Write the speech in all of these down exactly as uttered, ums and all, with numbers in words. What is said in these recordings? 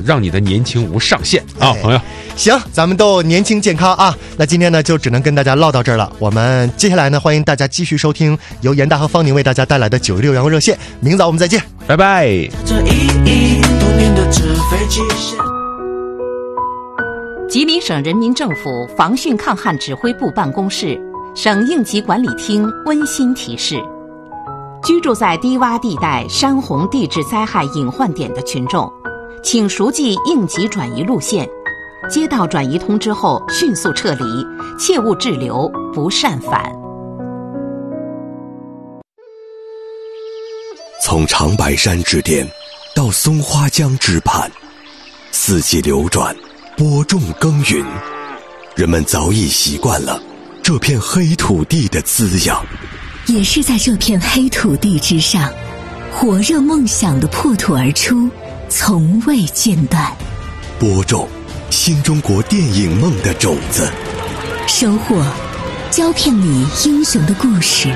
让你的年轻无上限啊，朋友。 行，咱们都年轻健康啊。那今天呢就只能跟大家唠到这儿了，我们接下来呢欢迎大家继续收听由严大和方宁为大家带来的九一六阳光热线，明早我们再见， 拜拜。 吉林省人民政府防汛抗旱指挥部办公室、省应急管理厅温馨提示：居住在低洼地带、山洪地质灾害隐患点的群众，请熟记应急转移路线，接到转移通知后迅速撤离，切勿滞留，不擅返。 从长白山之巅到松花江之畔，四季流转，播种耕耘，人们早已习惯了这片黑土地的滋养， 也是在这片黑土地之上，火热梦想的破土而出，从未间断。 播种新中国电影梦的种子， 收获胶片里英雄的故事，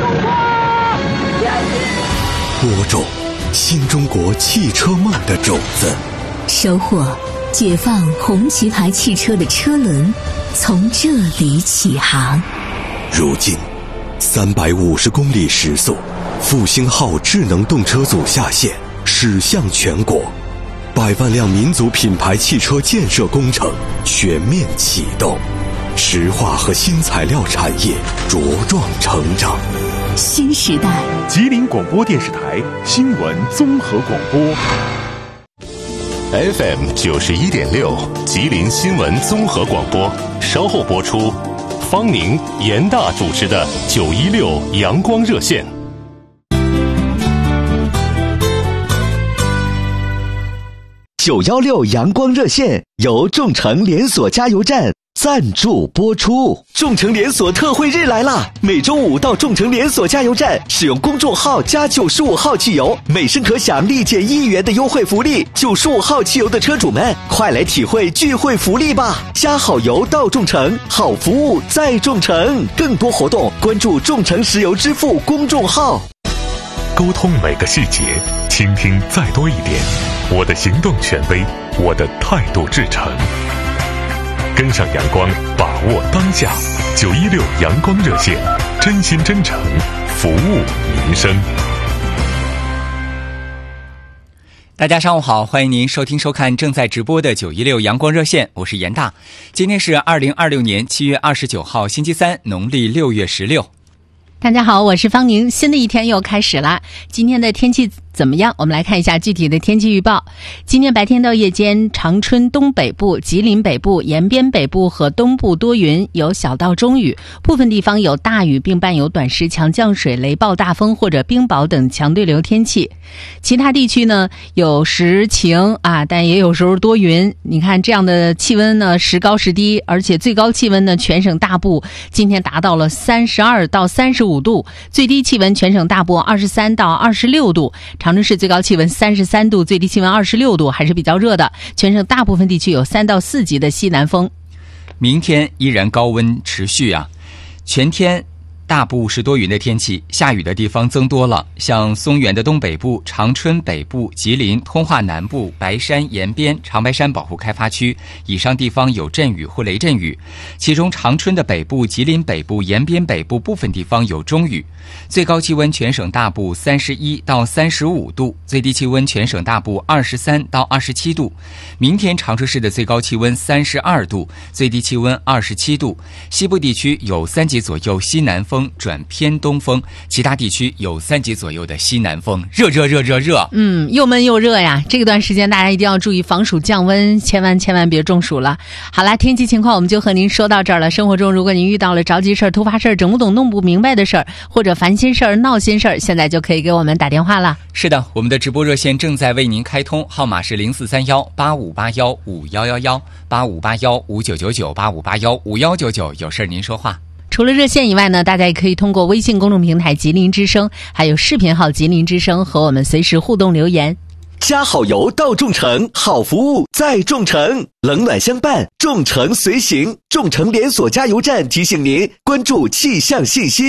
播种新中国汽车梦的种子， 收获解放红旗牌汽车的车轮从这里起航。 如今三百五十公里时速，复兴号智能动车组下线，驶向全国，百万辆民族品牌汽车建设工程全面启动，石化和新材料产业茁壮成长。 新时代， 吉林广播电视台新闻综合广播 F M 九十一点六，吉林新闻综合广播，稍后播出。方宁、严大主持的九一六阳光热线。 九一六阳光热线由众诚连锁加油站赞助播出。众诚连锁特惠日来啦！每周五到众诚连锁加油站，使用公众号加九十五号汽油，每升可享立减一元的优惠福利。九十五号汽油的车主们，快来体会聚会福利吧！加好油到众诚，好服务在众诚。更多活动关注众诚石油支付公众号。 沟通每个细节，倾听再多一点。我的行动权威，我的态度至诚。跟上阳光，把握当下。九一六阳光热线，真心真诚，服务民生。 大家上午好，欢迎您收听收看正在直播的九一六阳光热线，我是严大。今天是二零二六年七月二十九号星期三，农历六月十六。 大家好，我是方宁。新的一天又开始了，今天的天气怎么样？我们来看一下具体的天气预报。今天白天到夜间，长春东北部、吉林北部、延边北部和东部多云，有小到中雨，部分地方有大雨，并伴有短时强降水、雷暴大风或者冰雹等强对流天气。其他地区呢有时晴啊，但也有时候多云。你看这样的气温呢时高时低，而且最高气温呢全省大部今天达到了三十二到三十五度，最低气温全省大部二十三到二十六度。长春市最高气温三十三度，最低气温二十六度，还是比较热的。全省大部分地区有三到四级的西南风。 明天依然高温持续啊，全天大部是多云的天气，下雨的地方增多了，像松原的东北部、长春北部、吉林、通化南部、白山、延边、长白山保护开发区以上地方有阵雨或雷阵雨，其中长春的北部、吉林北部、延边北部部分地方有中雨。最高气温全省大部三十一到三十五度，最低气温全省大部二十三到二十七度。明天长春市的最高气温三十二度，最低气温二十七度。西部地区有三级左右西南风转偏东风，其他地区有三级左右的西南风。热热热热热， 嗯，又闷又热呀！这段时间大家一定要注意防暑降温，千万千万别中暑了。好啦，天气情况我们就和您说到这儿了。生活中如果您遇到了着急事儿、突发事儿、整不懂、弄不明白的事儿，或者烦心事儿、闹心事儿，现在就可以给我们打电话了。 是的，我们的直播热线正在为您开通，号码是零四三幺八五八幺五幺幺幺八五八幺五九九九八五八幺五幺九九，有事您说话。 除了热线以外呢，大家也可以通过微信公众平台吉林之声，还有视频号吉林之声和我们随时互动留言。 加好油到众诚，好服务在众诚，冷暖相伴，众诚随行。众诚连锁加油站提醒您关注气象信息。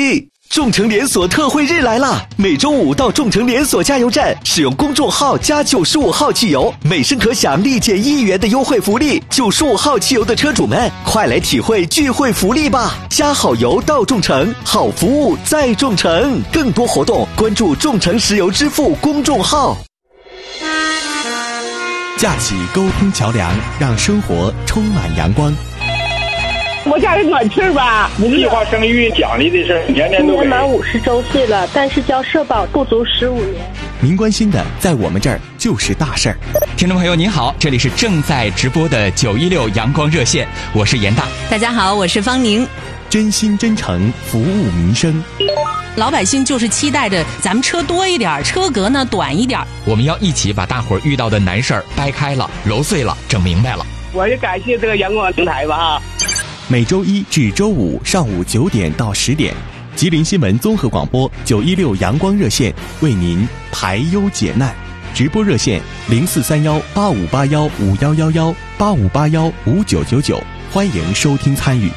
众诚连锁特惠日来啦！每周五到众诚连锁加油站，使用公众号加九十五号汽油，每升可享立减一元的优惠福利。九十五号汽油的车主们，快来体会聚会福利吧！加好油到众诚，好服务在众诚。更多活动关注众诚石油支付公众号。 架起沟通桥梁，让生活充满阳光。 我家人暖气吧， 计划生育奖励的事，年年都给。 今年满五十周岁了，但是交社保不足十五年。 您关心的，在我们这儿就是大事儿。 听众朋友您好，这里是正在直播的九一六阳光热线，我是严大。 大家好，我是方宁。 真心真诚服务民生， 老百姓就是期待着咱们车多一点，车格呢短一点。 我们要一起把大伙儿遇到的难事儿掰开了、揉碎了、整明白了。 我也感谢这个阳光平台吧。 每周一至周五上午九点到十点，吉林新闻综合广播九一六阳光热线为您排忧解难，直播热线零四三幺八五八幺五幺幺幺八五八幺五九九九，欢迎收听参与。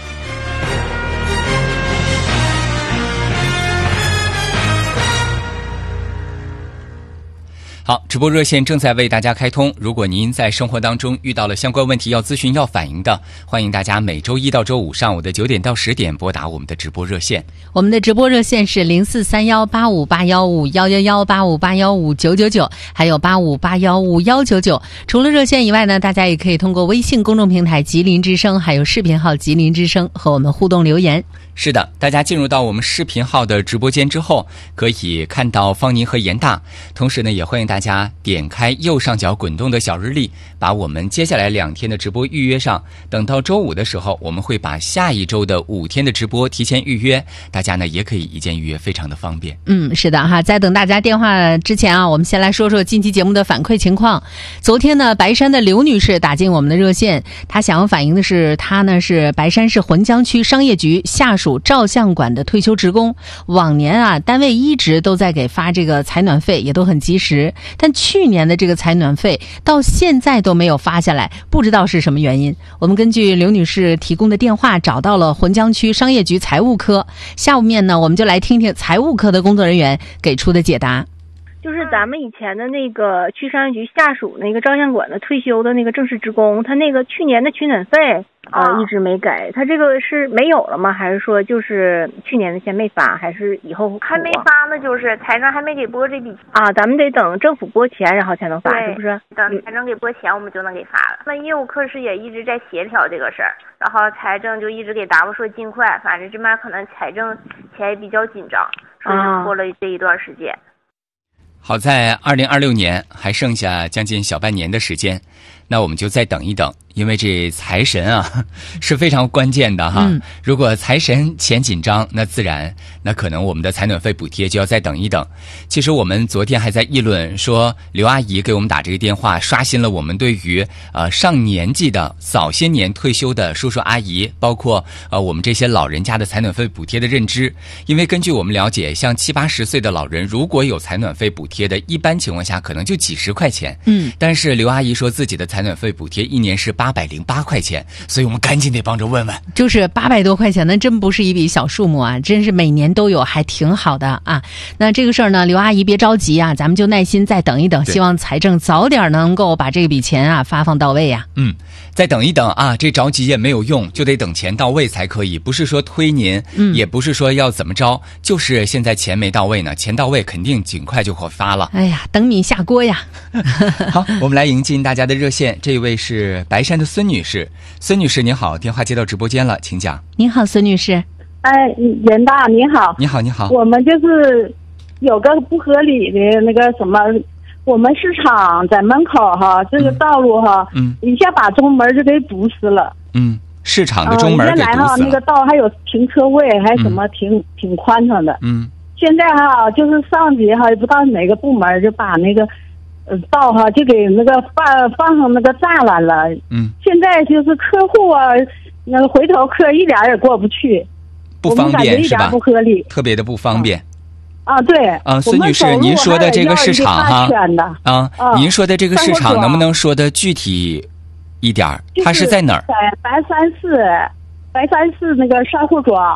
好，直播热线正在为大家开通。如果您在生活当中遇到了相关问题要咨询、要反映的，欢迎大家每周一到周五上午的九点到十点拨打我们的直播热线。 我们的直播热线是零四三幺八五八幺五幺幺幺八五八幺五九九九，还有八五八幺五幺九九。除了热线以外呢，大家也可以通过微信公众平台吉林之声，还有视频号吉林之声和我们互动留言。 是的，大家进入到我们视频号的直播间之后，可以看到方宁和严大，同时呢，也欢迎大家点开右上角滚动的小日历，把我们接下来两天的直播预约上。等到周五的时候，我们会把下一周的五天的直播提前预约，大家呢也可以一键预约，非常的方便。 嗯，是的哈，在等大家电话之前啊，我们先来说说近期节目的反馈情况。昨天呢，白山的刘女士打进我们的热线，她想要反映的是，她呢是白山市浑江区商业局下属照相馆的退休职工，往年啊单位一直都在给发这个采暖费，也都很及时，但去年的这个采暖费到现在都没有发下来，不知道是什么原因。我们根据刘女士提供的电话找到了浑江区商业局财务科，下面呢我们就来听听财务科的工作人员给出的解答。 就是咱们以前的那个区商业局下属那个照相馆的退休的那个正式职工，他那个去年的取暖费呃一直没给，他这个是没有了吗？还是说就是去年的钱没发，还是以后还没发呢？就是财政还没给拨这笔钱啊，咱们得等政府拨钱然后才能发，是不是？ 等财政给拨钱我们就能给发了。那业务科室也一直在协调这个事儿，然后财政就一直给答复说尽快，反正这边可能财政钱也比较紧张，所以拖了这一段时间。 好在二零二六年还剩下将近小半年的时间，那我们就再等一等，因为这财神啊是非常关键的哈、嗯。如果财神钱紧张，那自然那可能我们的采暖费补贴就要再等一等。其实我们昨天还在议论说，刘阿姨给我们打这个电话，刷新了我们对于呃上年纪的早些年退休的叔叔阿姨，包括呃我们这些老人家的采暖费补贴的认知。因为根据我们了解，像七八十岁的老人如果有采暖费补贴的，一般情况下可能就几十块钱。嗯，但是刘阿姨说自己的采暖费补贴一年是八百零八块钱，所以我们赶紧得帮着问问。 就是八百多块钱，那真不是一笔小数目啊，真是每年都有，还挺好的啊。那这个事儿呢，刘阿姨别着急啊，咱们就耐心再等一等，希望财政早点能够把这笔钱啊发放到位呀、啊。 嗯，再等一等啊，这着急也没有用，就得等钱到位才可以。不是说推您，嗯，也不是说要怎么着，就是现在钱没到位呢，钱到位肯定尽快就会发了。 哎呀，等米下锅呀。 好，我们来迎进大家的热线，这位是白山的孙女士。孙女士您好，电话接到直播间了，请讲。 您好，孙女士。 哎，严大你好。 你好，你好。 我们就是有个不合理的那个什么，我们市场在门口哈，这个道路哈，嗯，一下把中门就给堵死了。 嗯，市场的中门给堵死了。 原来哈那个道还有停车位，还什么挺、嗯、挺宽敞的。嗯。现在哈就是上级哈也不知道哪个部门就把那个呃道哈就给那个放放上那个栅栏了。嗯。现在就是客户啊，那个回头客一点也过不去。 不方便是吧？ 不合理， 特别的不方便。 啊，对。 啊，孙女士，您说的这个市场哈，啊，您说的这个市场能不能说的具体一点？它是在哪儿？ 在白山市，白山市那个珊瑚庄。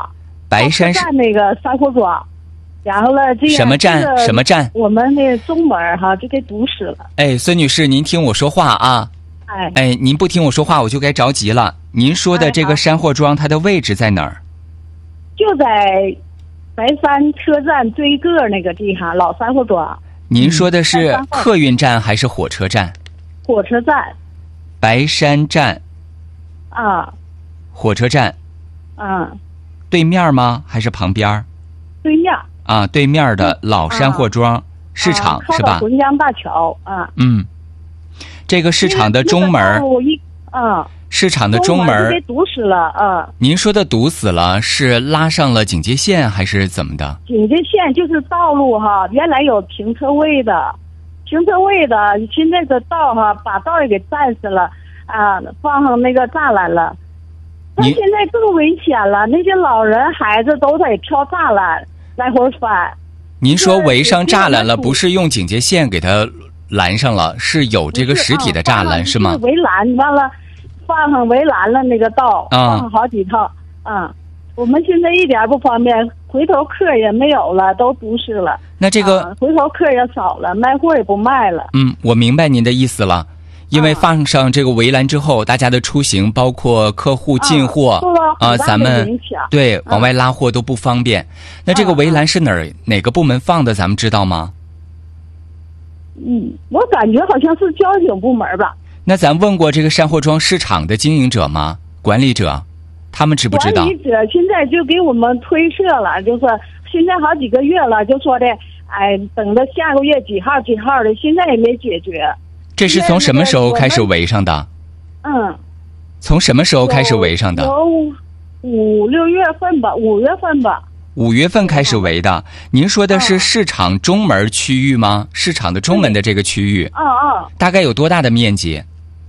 白山站那个山货庄，然后呢，这样什么站？ 这个、 什么站？ 我们那中门哈就给堵死了。 哎，孙女士，您听我说话啊！ 哎哎，您不听我说话，我就该着急了。您说的这个山货庄，它的位置在哪儿？ 就在白山车站对个那个地方，老山货庄。 您说的是客运站还是火车站？ 火车站。 白山站。 啊。 火车站。 嗯。 对面吗？还是旁边？ 对面。 啊，对面的老山货庄、啊、市场、啊、是吧？ 浑江大桥啊。 嗯。这个市场的中门。 啊。 市场的中门被堵死了啊！ 您说的堵死了是拉上了警戒线还是怎么的？ 警戒线就是道路哈，原来有停车位的，停车位的，现在的道哈把道也给占死了啊，放上那个栅栏了。那现在更危险了，那些老人孩子都得跳栅栏来回翻。 您说围上栅栏了，不是用警戒线给它拦上了，是有这个实体的栅栏是,、啊、 是吗？ 是围栏完了。放上围栏了那个道， 啊、 放上好几套啊！我们现在一点不方便，回头客也没有了，都堵死了。 那这个、 啊、回头客也少了，卖货也不卖了。 嗯，我明白您的意思了。因为放上这个围栏之后，啊、大家的出行，包括客户进货啊， 啊咱们对、啊、往外拉货都不方便。那这个围栏是哪儿、啊、哪个部门放的？咱们知道吗？ 嗯，我感觉好像是交警部门吧。 那咱问过这个山货庄市场的经营者吗？管理者，他们知不知道？ 管理者现在就给我们推测了，就是现在好几个月了，就说的，哎，等着下个月几号几号的，现在也没解决。 这是从什么时候开始围上的？ 嗯。 从什么时候开始围上的？ 有五六月份吧，五月份吧。 五月份开始围的。您说的是市场中门区域吗？市场的中门的这个区域。 嗯嗯。 大概有多大的面积？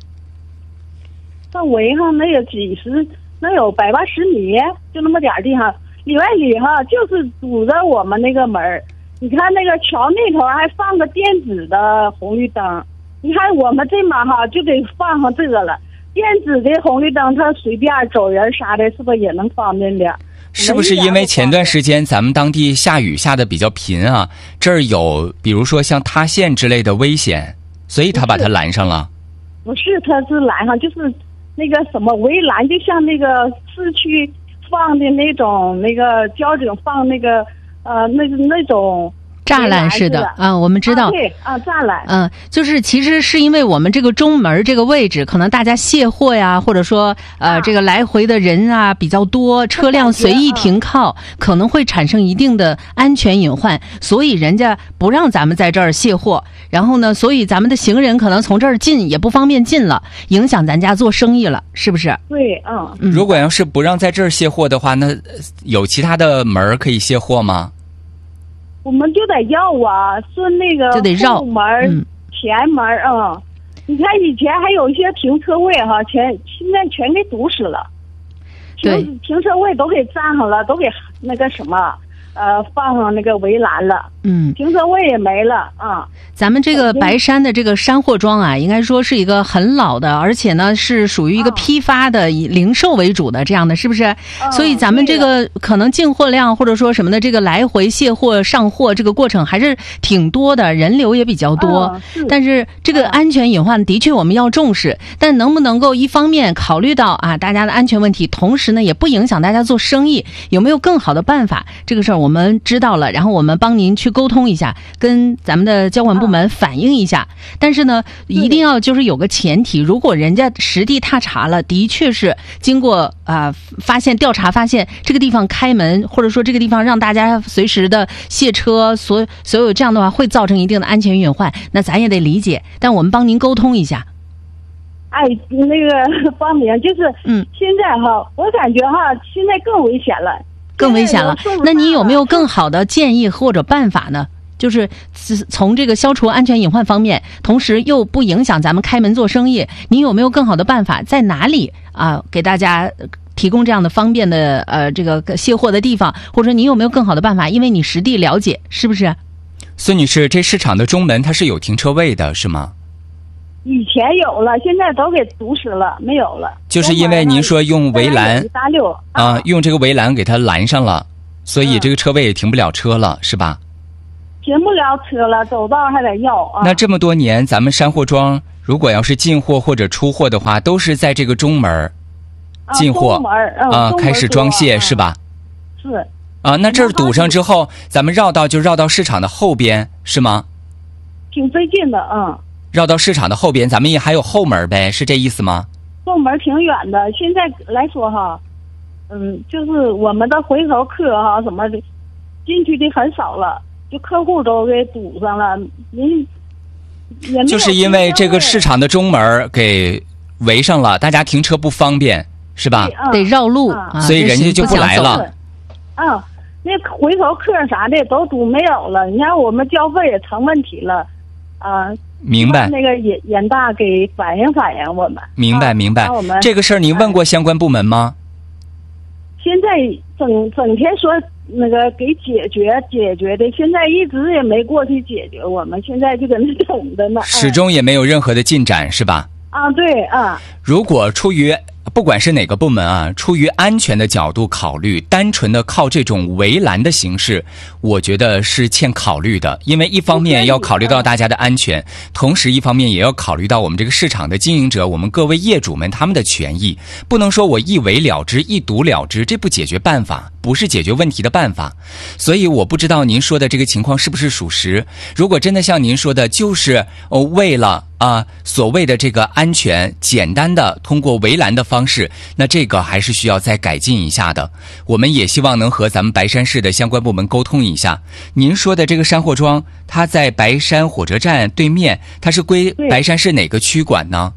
那围上那有几十，那有百八十米，就那么点地方，里外里哈就是堵着我们那个门。你看那个桥那头还放个电子的红绿灯，你看我们这嘛哈就得放上这个了。电子的红绿灯，它随便走人啥的，是不是也能方便点？ 是不是因为前段时间咱们当地下雨下的比较频啊，这儿有比如说像塌陷之类的危险，所以他把它拦上了？ 不是，他是拦上，就是那个什么围栏，就像那个市区放的那种那个交警放那个呃那那种栅栏似的啊，我们知道。 啊对啊，栅栏。 嗯，就是其实是因为我们这个中门这个位置，可能大家卸货呀，或者说呃、啊、这个来回的人啊比较多，车辆随意停靠，可能会产生一定的安全隐患，所以人家不让咱们在这儿卸货。然后呢，所以咱们的行人可能从这儿进也不方便进了，影响咱家做生意了，是不是？ 对，嗯。 嗯，如果要是不让在这儿卸货的话，那有其他的门可以卸货吗？ 我们就得绕啊，顺那个就得绕门、 嗯、 前门，嗯，你看以前还有一些停车位哈，全现在全给堵死了，停停车位都给占上了，都给那个什么，呃，放上那个围栏了， 嗯， 停车位也没了啊。 咱们这个白山的这个山货庄啊，应该说是一个很老的，而且呢是属于一个批发的、以零售为主的这样的，是不是？ 嗯、 所以咱们这个可能进货量或者说什么的，这个来回卸货上货这个过程还是挺多的，人流也比较多。 嗯、是但是这个安全隐患的确我们要重视，嗯、但能不能够一方面考虑到啊大家的安全问题，同时呢也不影响大家做生意，有没有更好的办法？这个事儿我们知道了，然后我们帮您去沟通一下，跟咱们的交管部门反映一下。但是呢，一定要就是有个前提，如果人家实地踏查了，的确是经过啊、呃、发现调查发现这个地方开门，或者说这个地方让大家随时的卸车，所所有这样的话会造成一定的安全隐患，那咱也得理解，但我们帮您沟通一下。 哎，那个方面就是， 嗯， 现在哈，我感觉哈，现在更危险了， 更危险了。那你有没有更好的建议或者办法呢？就是从这个消除安全隐患方面，同时又不影响咱们开门做生意，你有没有更好的办法？在哪里啊？给大家提供这样的方便的呃这个卸货的地方，或者说你有没有更好的办法？因为你实地了解，是不是？ 孙女士，这市场的中门它是有停车位的，是吗？ 以前有了，现在都给堵死了，没有了。 就是因为您说用围栏一大溜啊、呃，用这个围栏给它拦上了，所以这个车位也停不了车了，嗯、是吧？ 停不了车了，走道还得要啊。 那这么多年，咱们山货庄如果要是进货或者出货的话，都是在这个中门进货啊，嗯呃、开始装卸、嗯、是吧？ 是啊，那这儿堵上之后，咱们绕道就绕到市场的后边，是吗？ 挺费劲的，嗯。 绕到市场的后边，咱们也还有后门呗，是这意思吗？ 后门挺远的，现在来说哈，嗯，就是我们的回头客哈什么的，进去的很少了，就客户都给堵上了。您也就是因为这个市场的中门给围上了，大家停车不方便，是吧？ 嗯、 得绕路、 嗯， 所以人家就不来了。 啊、嗯，那回头客啥的都堵没有了，你看我们交费也成问题了，啊、呃。 明白， 那个严严大给反映反映我们。 明白明白， 啊、我们这个事儿您问过相关部门吗？ 现在整整天说那个给解决解决的，现在一直也没过去解决，我们现在就搁那等着呢。 始终也没有任何的进展，是吧？ 啊，对啊。 如果出于不管是哪个部门啊，出于安全的角度考虑，单纯的靠这种围栏的形式，我觉得是欠考虑的。因为一方面要考虑到大家的安全，同时一方面也要考虑到我们这个市场的经营者，我们各位业主们他们的权益。不能说我一围了之，一堵了之，这不解决办法，不是解决问题的办法。所以我不知道您说的这个情况是不是属实。如果真的像您说的，就是哦为了啊、呃、所谓的这个安全，简单的通过围栏的方式，那这个还是需要再改进一下的。我们也希望能和咱们白山市的相关部门沟通一下。您说的这个山货庄，它在白山火车站对面，它是归白山市哪个区管呢？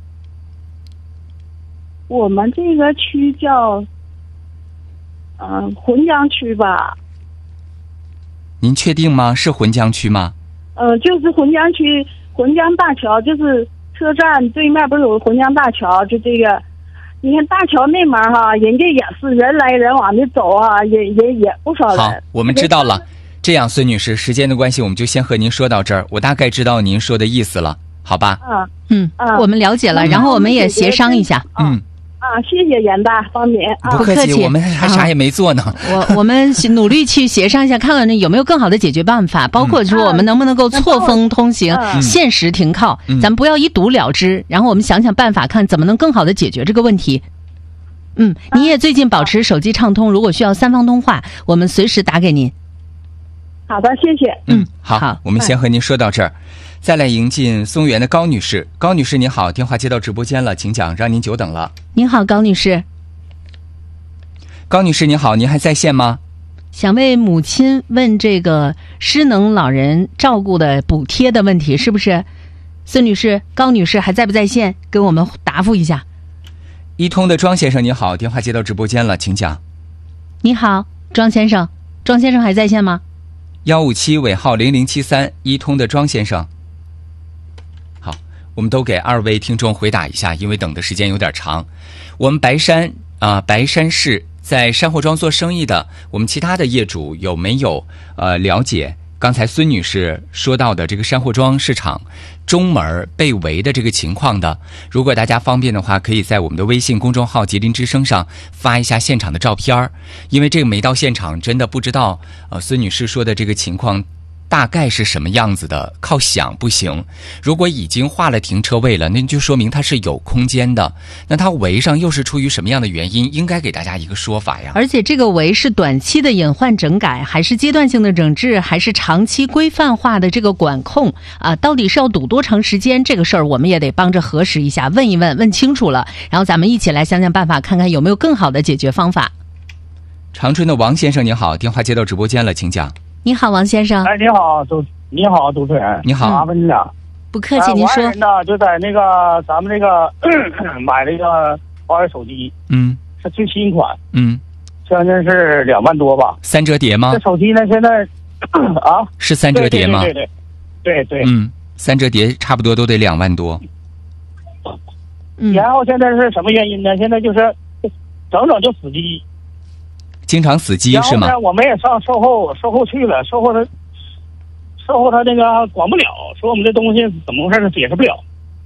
我们这个区叫嗯、呃、浑江区吧。 您确定吗？是浑江区吗？ 呃，就是浑江区浑江大桥，就是车站对面不是有浑江大桥，就这个。你看大桥那面哈，人家也是人来人往的走啊，也也也不少人。 好，我们知道了。这样，孙女士，时间的关系，我们就先和您说到这儿。我大概知道您说的意思了，好吧？ 嗯嗯嗯， 我们了解了，然后我们也协商一下。 嗯啊，谢谢严大方明。啊、 不客气，我们还啥也没做呢。 我我们努力去协商一下，看看有没有更好的解决办法，包括说我们能不能够错峰通行、嗯、限时停靠， 嗯、 咱不要一堵了之。然后我们想想办法，看怎么能更好的解决这个问题。嗯，您也最近保持手机畅通，如果需要三方通话，我们随时打给您。 好的，谢谢。 嗯，好，好，我们先和您说到这儿，再来迎进松原的高女士。高女士您好，电话接到直播间了，请讲，让您久等了。 您好，高女士。 高女士您好，您还在线吗？ 想为母亲问这个失能老人照顾的补贴的问题，是不是？孙女士、高女士还在不在线？跟我们答复一下。 一通的庄先生您好，电话接到直播间了，请讲。 你好，庄先生，庄先生还在线吗？ 幺五七尾号零零七三，一通的庄先生。好，我们都给二位听众回答一下，因为等的时间有点长。我们白山啊、呃，白山市在山货庄做生意的，我们其他的业主有没有呃了解刚才孙女士说到的这个山货庄市场中门被围的这个情况的？如果大家方便的话，可以在我们的微信公众号吉林之声上发一下现场的照片，因为这个没到现场，真的不知道呃孙女士说的这个情况大概是什么样子的，靠想不行。如果已经划了停车位了，那就说明它是有空间的，那它围上又是出于什么样的原因，应该给大家一个说法呀。 而且这个围是短期的隐患整改，还是阶段性的整治，还是长期规范化的这个管控啊？到底是要堵多长时间？这个事儿我们也得帮着核实一下，问一问，问清楚了，然后咱们一起来想想办法，看看有没有更好的解决方法。 长春的王先生您好，电话接到直播间了，请讲。 你好，王先生。 哎，你好，主你好，主持人。 你好， 麻烦你了。 不客气，您说。 我爱人呢，就在那个咱们那个买了一个华为手机， 嗯， 是最新款， 嗯， 将近是两万多吧。 三折叠吗？ 这手机呢，现在啊， 是三折叠吗？ 对对对对对。 嗯，三折叠差不多都得两万多。 嗯。 然后现在是什么原因呢？现在就是整整就死机。 经常死机是吗？ 然后呢，我们也上售后售后去了，售后他售后他那个管不了，说我们这东西怎么回事，他解释不了。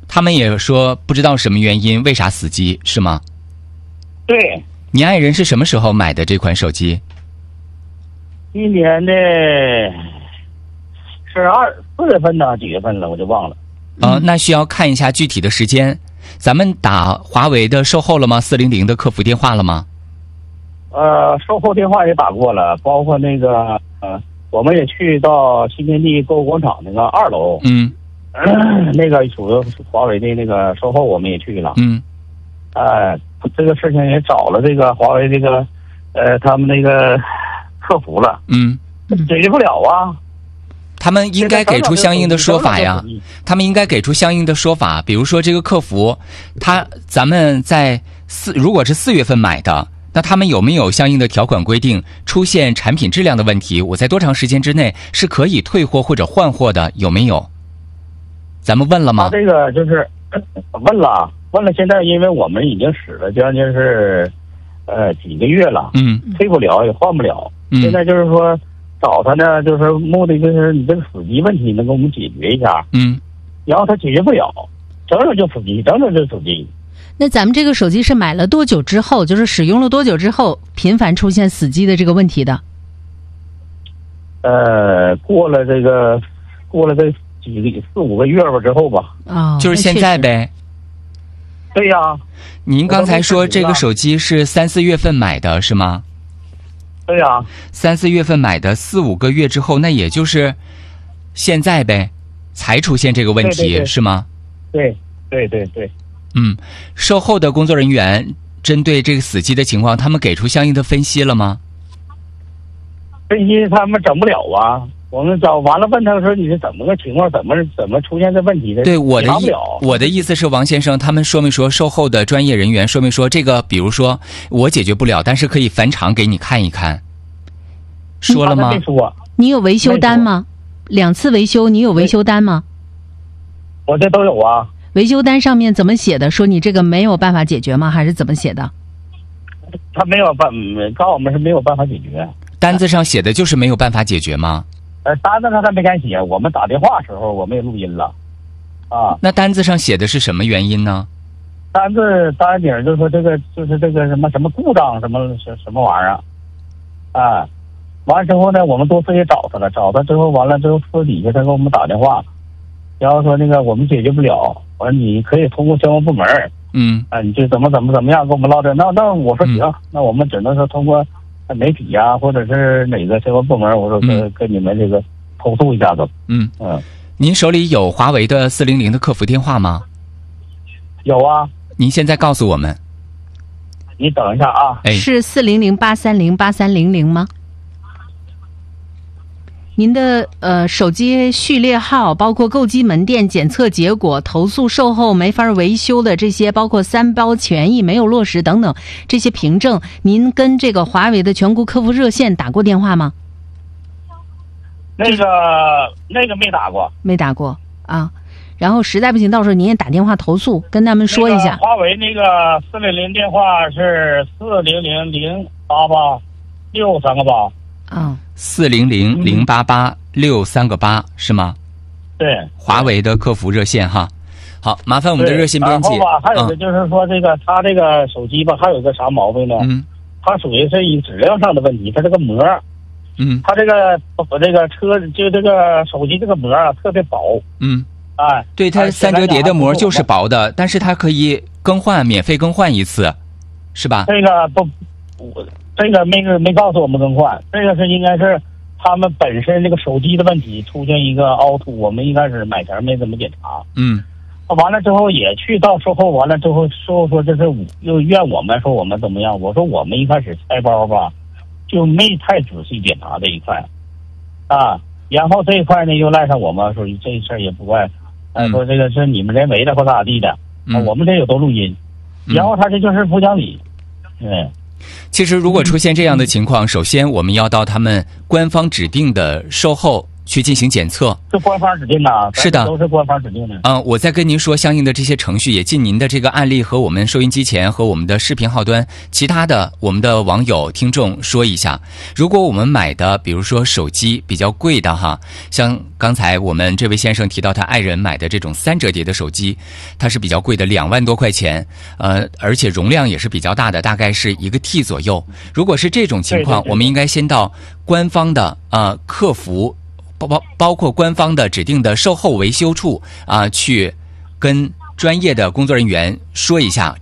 他们也说不知道什么原因，为啥死机是吗？ 对。 你爱人是什么时候买的这款手机？ 今年的是二四月份呢，几月份了我就忘了。 啊、呃，那需要看一下具体的时间。咱们打华为的售后了吗？四零零的客服电话了吗？ 呃，售后电话也打过了，包括那个呃，我们也去到新天地购物广场那个二楼， 嗯， 呃、那个属于华为的那个售后我们也去了， 嗯， 呃，这个事情也找了这个华为这个呃他们那个客服了， 嗯， 解决不了啊。 他们应该给出相应的说法呀，他们应该给出相应的说法，比如说这个客服，他咱们在四如果是四月份买的。那他们有没有相应的条款规定，出现产品质量的问题，我在多长时间之内是可以退货或者换货的？有没有？咱们问了吗？ 他这个就是问了，问了。现在因为我们已经使了将近是呃几个月了， 嗯， 退不了也换不了。 嗯， 现在就是说找他呢，就是目的就是你这个死机问题能给我们解决一下。 嗯， 然后他解决不了，整整就死机，整整就死机。 那咱们这个手机是买了多久之后，就是使用了多久之后频繁出现死机的这个问题的？ 呃，过了这个，过了这几个四五个月吧之后吧。 啊、哦， 就是现在呗。 对呀、啊。 您刚才说这个手机是三四月份买的是吗？ 对呀、啊。 三四月份买的，四五个月之后，那也就是现在呗，才出现这个问题， 对对对， 是吗？ 对对对对。 嗯，售后的工作人员针对这个死机的情况，他们给出相应的分析了吗？ 分析他们整不了啊！我们找完了问他说你是怎么个情况，怎么怎么出现这问题的？ 对，我的意我的意思是，王先生，他们说没说售后的专业人员说没说这个？比如说我解决不了，但是可以返厂给你看一看，说了吗？ 没说。 你有维修单吗？两次维修，你有维修单吗？ 我这都有啊。 维修单上面怎么写的？说你这个没有办法解决吗？还是怎么写的？ 他没有办，告诉我们是没有办法解决。 单子上写的就是没有办法解决吗？ 呃，单子上他没敢写，我们打电话时候我们也录音了，啊。 那单子上写的是什么原因呢？ 单子单顶就是说这个就是这个什么什么故障什么什什么玩意儿，啊，完了之后呢，我们多次也找他了，找他之后完了之后私底下他给我们打电话。然后说那个我们解决不了，完了你可以通过相关部门， 嗯， 啊，你就怎么怎么怎么样跟我们唠这，那那我说行，嗯、那我们只能说通过媒体呀、啊，或者是哪个相关部门，我说跟、嗯、跟你们这个投诉一下子。 嗯嗯， 您手里有华为的四零零的客服电话吗？ 有啊。 您现在告诉我们。 你等一下啊。 哎， 是四零零八三零八三零零吗？您的呃手机序列号，包括购机门店检测结果、投诉售后没法维修的这些，包括三包权益没有落实等等这些凭证，您跟这个华为的全国客服热线打过电话吗？ 那个那个没打过， 没打过啊。然后实在不行，到时候您也打电话投诉，跟他们说一下。 那个、华为那个四零零电话是四零零零八八六三个八。 啊， 四零零零八八六三个八是吗？ 对， 华为的客服热线哈。好，麻烦我们的热线编辑。 然后吧，还有个就是说这个、嗯、他这个手机吧，还有个啥毛病呢？ 嗯， 它属于是一质量上的问题，它这个膜， 嗯， 它这个这个车就这个手机这个膜啊特别薄， 嗯， 哎， 对，它三折叠的膜就是薄的，但是它可以更换，免费更换一次，是吧？ 这个不，我。这个没没告诉我们更换，这个是应该是他们本身这个手机的问题出现一个凹凸，我们一开始买前没怎么检查， 嗯， 完了之后也去到售后，完了之后售后说这是又怨我们说我们怎么样，我说我们一开始拆包吧就没太仔细检查这一块，啊，然后这一块呢又赖上我们，说这事儿也不怪，哎、嗯，说这个是你们人为的或咋地的，啊、 嗯， 我们这有都录音，然后他这就是不讲理，嗯。 其实，如果出现这样的情况，首先我们要到他们官方指定的售后去进行检测。 是官方指定的， 是的， 都是官方指定的。 嗯、呃，我再跟您说相应的这些程序，也尽您的这个案例和我们收音机前和我们的视频号端其他的我们的网友听众说一下。如果我们买的比如说手机比较贵的哈，像刚才我们这位先生提到他爱人买的这种三折叠的手机，它是比较贵的，两万多块钱，呃，而且容量也是比较大的，大概是一个 T 左右。如果是这种情况， 对对对， 我们应该先到官方的呃客服。包包包括官方的指定的售后维修处啊、呃，去跟专业的工作人员说一下。